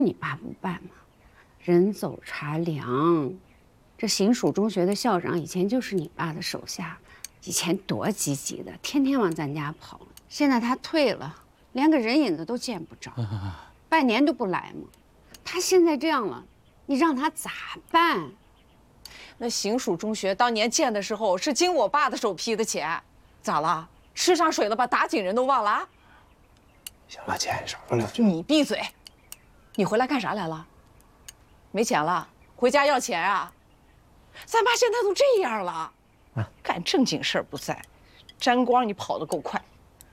你爸不办吗？人走茶凉，这行署中学的校长以前就是你爸的手下，以前多积极的，天天往咱家跑。现在他退了，连个人影子都见不着，半年都不来嘛。他现在这样了，你让他咋办？ 那行署中学当年建的时候是经我爸的手批的钱，咋了？吃上水了，把打井人都忘了？ 行了，姐，少说两句。 你闭嘴！你回来干啥来了？没钱了，回家要钱啊？咱爸现在都这样了，干正经事儿不在，沾光你跑得够快。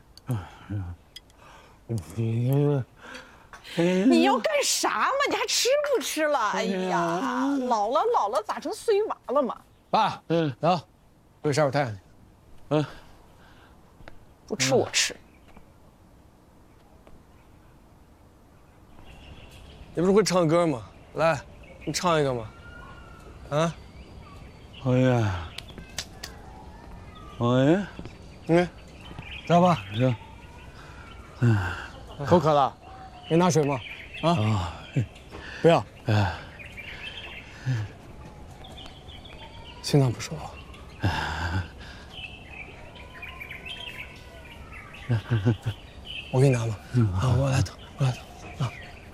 你要干啥嘛？你还吃不吃了？哎呀，老了咋成碎娃了嘛？ 爸，走，回晒会太阳去。 不吃我吃。 你不是会唱歌吗？来，你唱一个嘛。啊？ 好呀，好呀， 知道吧？ 行。 口渴了，给你拿水吗？啊？不要。心脏不舒服。我给你拿吧。啊，我来等。啊。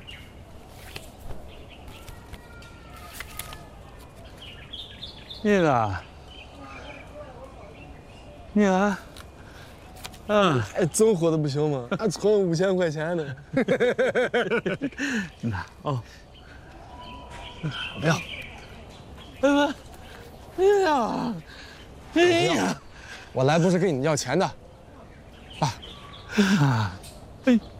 你来， 还真活的不行吗？还存了5000块钱呢。 拿哦。 不要。 哎呀， 我来不是跟你要钱的，爸。 哎。